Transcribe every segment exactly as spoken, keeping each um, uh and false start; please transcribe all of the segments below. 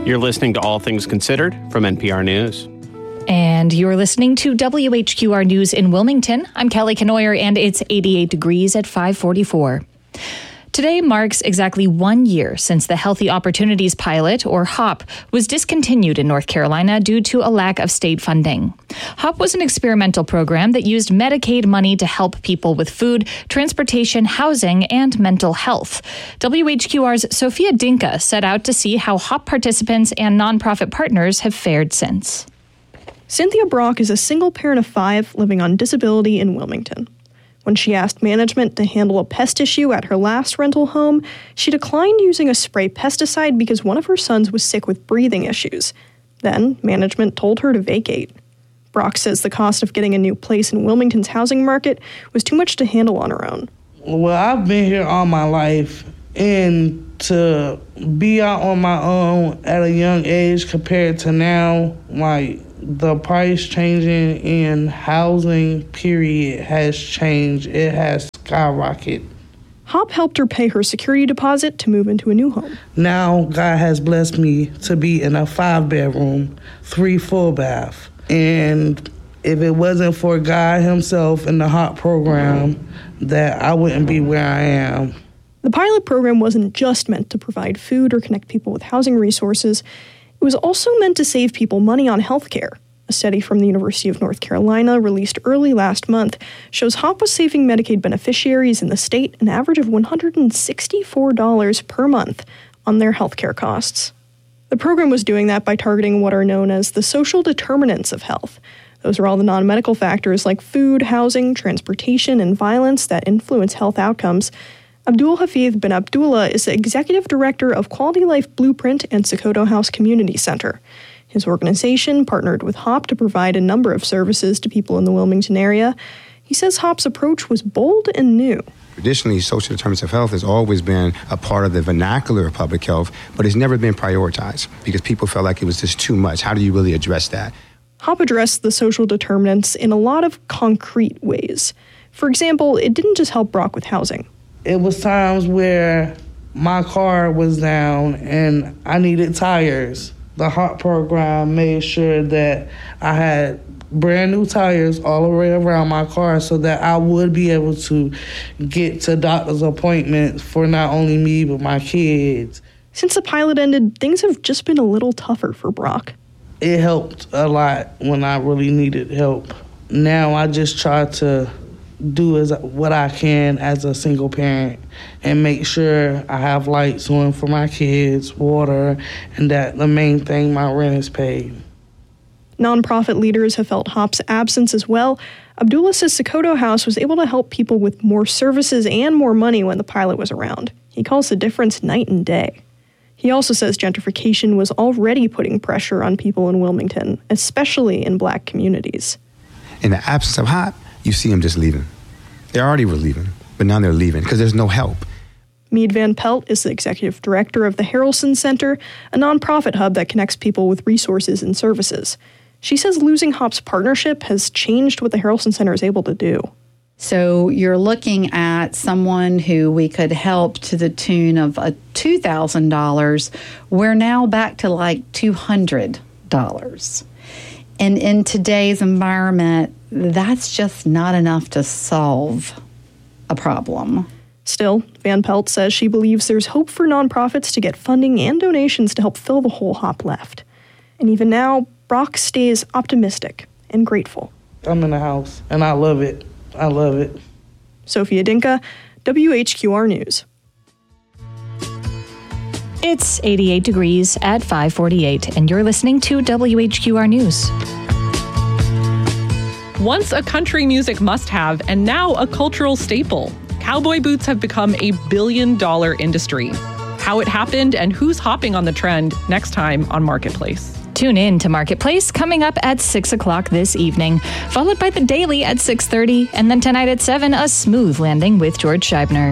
You're listening to All Things Considered from N P R News. And you're listening to W H Q R News in Wilmington. I'm Kelly Kenoyer, and it's eighty-eight degrees at five forty-four. Today marks exactly one year since the Healthy Opportunities Pilot, or HOP, was discontinued in North Carolina due to a lack of state funding. HOP was an experimental program that used Medicaid money to help people with food, transportation, housing, and mental health. W H Q R's Sophia Dinka set out to see how HOP participants and nonprofit partners have fared since. Cynthia Brock is a single parent of five living on disability in Wilmington. When she asked management to handle a pest issue at her last rental home, she declined using a spray pesticide because one of her sons was sick with breathing issues. Then, management told her to vacate. Brock says the cost of getting a new place in Wilmington's housing market was too much to handle on her own. Well, I've been here all my life, and to be out on my own at a young age compared to now, like, the price changing in housing, period, has changed. It has skyrocketed. HOP helped her pay her security deposit to move into a new home. Now, God has blessed me to be in a five-bedroom, three full bath. And if it wasn't for God himself and the HOP program, that I wouldn't be where I am. The pilot program wasn't just meant to provide food or connect people with housing resources. It was also meant to save people money on health care. A study from the University of North Carolina released early last month shows HOP was saving Medicaid beneficiaries in the state an average of one hundred sixty-four dollars per month on their health care costs. The program was doing that by targeting what are known as the social determinants of health. Those are all the non-medical factors like food, housing, transportation, and violence that influence health outcomes. Abdul Hafeez bin Abdullah is the executive director of Quality Life Blueprint and Sokoto House Community Center. His organization partnered with HOP to provide a number of services to people in the Wilmington area. He says HOP's approach was bold and new. Traditionally, social determinants of health has always been a part of the vernacular of public health, but it's never been prioritized because people felt like it was just too much. How do you really address that? HOP addressed the social determinants in a lot of concrete ways. For example, it didn't just help Brock with housing. It was times where my car was down and I needed tires. The HOP program made sure that I had brand new tires all the way around my car so that I would be able to get to doctor's appointments for not only me but my kids. Since the pilot ended, things have just been a little tougher for Brock. It helped a lot when I really needed help. Now I just try to do as what I can as a single parent and make sure I have lights on for my kids, water, and that the main thing, my rent is paid. Nonprofit leaders have felt HOP's absence as well. Abdullah says Sokoto House was able to help people with more services and more money when the pilot was around. He calls the difference night and day. He also says gentrification was already putting pressure on people in Wilmington, especially in black communities. In the absence of HOP, you see them just leaving. They already were leaving, but now they're leaving because there's no help. Meade Van Pelt is the executive director of the Harrelson Center, a nonprofit hub that connects people with resources and services. She says losing HOP's partnership has changed what the Harrelson Center is able to do. So you're looking at someone who we could help to the tune of a two thousand dollars. We're now back to like two hundred dollars. And in today's environment, that's just not enough to solve a problem. Still, Van Pelt says she believes there's hope for nonprofits to get funding and donations to help fill the hole HOP left. And even now, Brock stays optimistic and grateful. I'm in the house, and I love it. I love it. Sophia Dinka, W H Q R News. It's eighty-eight degrees at five forty-eight, and you're listening to W H Q R News. Once a country music must-have, and now a cultural staple, cowboy boots have become a billion-dollar industry. How it happened and who's hopping on the trend next time on Marketplace. Tune in to Marketplace coming up at six o'clock this evening, followed by The Daily at six thirty, and then tonight at seven, A Smooth Landing with George Scheibner.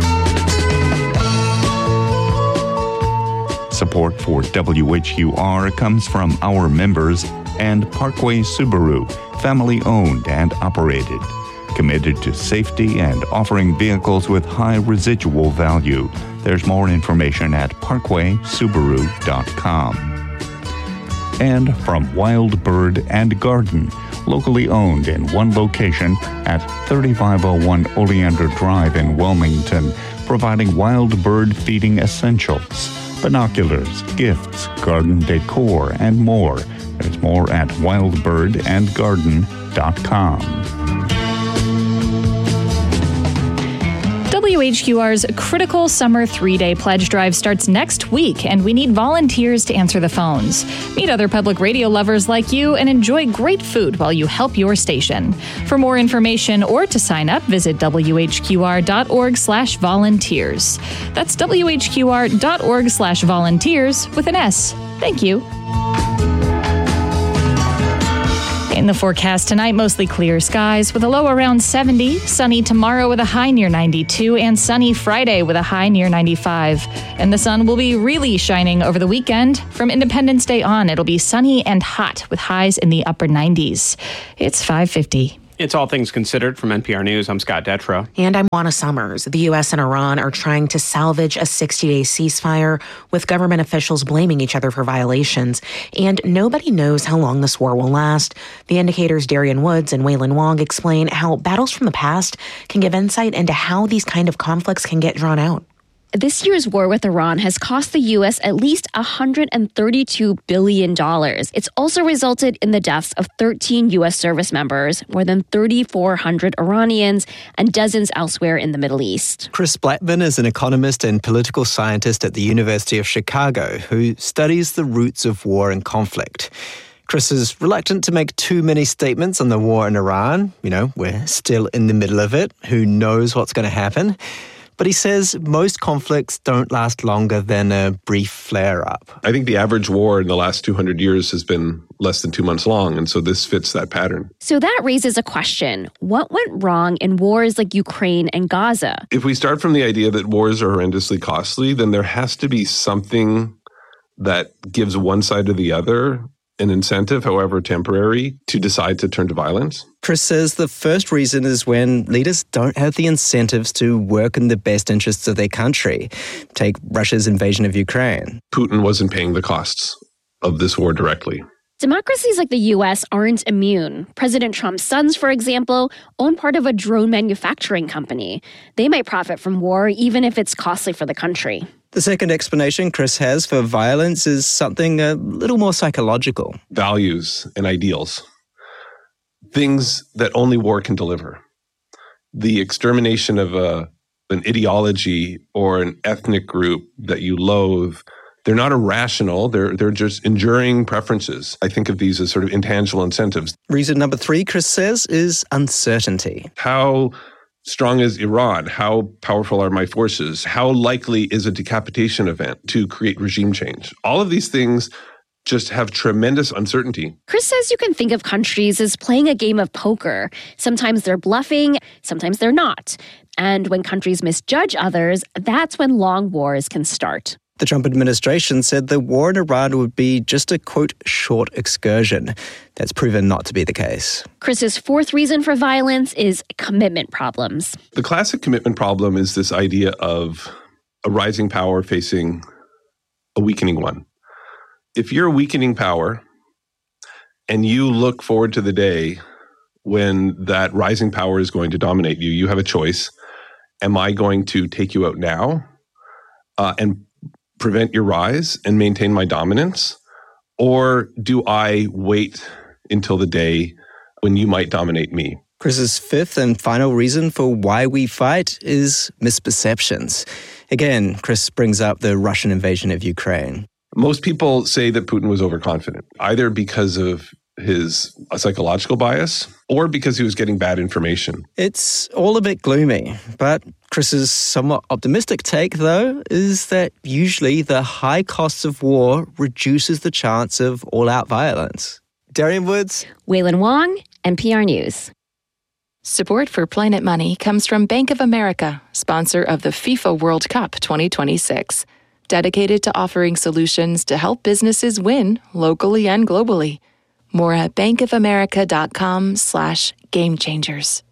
Support for W H Q R comes from our members and Parkway Subaru, family-owned and operated. Committed to safety and offering vehicles with high residual value. There's more information at parkway subaru dot com. And from Wild Bird and Garden, locally owned in one location at thirty-five oh one Oleander Drive in Wilmington, providing wild bird feeding essentials, binoculars, gifts, garden decor, and more. There's more at wild bird and garden dot com. W H Q R's Critical Summer three-day pledge drive starts next week, and we need volunteers to answer the phones. Meet other public radio lovers like you and enjoy great food while you help your station. For more information or to sign up, visit W H Q R dot org slash volunteers. That's W H Q R dot org slash volunteers with an S. Thank you. In the forecast tonight, mostly clear skies with a low around seventy, sunny tomorrow with a high near ninety-two, and sunny Friday with a high near ninety-five. And the sun will be really shining over the weekend. From Independence Day on, it'll be sunny and hot with highs in the upper nineties. It's five fifty. It's All Things Considered from N P R News. I'm Scott Detrow. And I'm Juana Summers. The U S and Iran are trying to salvage a sixty-day ceasefire, with government officials blaming each other for violations. And nobody knows how long this war will last. The Indicator's Darian Woods and Waylon Wong explain how battles from the past can give insight into how these kind of conflicts can get drawn out. This year's war with Iran has cost the U S at least one hundred thirty-two billion dollars. It's also resulted in the deaths of thirteen U S service members, more than three thousand four hundred Iranians, and dozens elsewhere in the Middle East. Chris Blackman is an economist and political scientist at the University of Chicago who studies the roots of war and conflict. Chris is reluctant to make too many statements on the war in Iran. You know, we're still in the middle of it. Who knows what's going to happen? But he says most conflicts don't last longer than a brief flare-up. I think the average war in the last two hundred years has been less than two months long, and so this fits that pattern. So that raises a question. What went wrong in wars like Ukraine and Gaza? If we start from the idea that wars are horrendously costly, then there has to be something that gives one side or the other an incentive, however temporary, to decide to turn to violence. Chris says the first reason is when leaders don't have the incentives to work in the best interests of their country. Take Russia's invasion of Ukraine. Putin wasn't paying the costs of this war directly. Democracies like the U S aren't immune. President Trump's sons, for example, own part of a drone manufacturing company. They might profit from war even if it's costly for the country. The second explanation Chris has for violence is something a little more psychological. Values and ideals. Things that only war can deliver. The extermination of a, an ideology or an ethnic group that you loathe, they're not irrational, they're, they're just enduring preferences. I think of these as sort of intangible incentives. Reason number three, Chris says, is uncertainty. How strong is Iran? How powerful are my forces? How likely is a decapitation event to create regime change? All of these things just have tremendous uncertainty. Chris says you can think of countries as playing a game of poker. Sometimes they're bluffing, sometimes they're not. And when countries misjudge others, that's when long wars can start. The Trump administration said the war in Iran would be just a, quote, short excursion. That's proven not to be the case. Chris's fourth reason for violence is commitment problems. The classic commitment problem is this idea of a rising power facing a weakening one. If you're a weakening power and you look forward to the day when that rising power is going to dominate you, you have a choice. Am I going to take you out now uh, and prevent your rise and maintain my dominance? Or do I wait until the day when you might dominate me? Chris's fifth and final reason for why we fight is misperceptions. Again, Chris brings up the Russian invasion of Ukraine. Most people say that Putin was overconfident, either because of his psychological bias or because he was getting bad information. It's all a bit gloomy, but Chris's somewhat optimistic take, though, is that usually the high costs of war reduces the chance of all-out violence. Darian Woods. Waylon Wong, N P R News. Support for Planet Money comes from Bank of America, sponsor of the FIFA World Cup twenty twenty-six, dedicated to offering solutions to help businesses win locally and globally. More at bankofamerica.com slash game changers.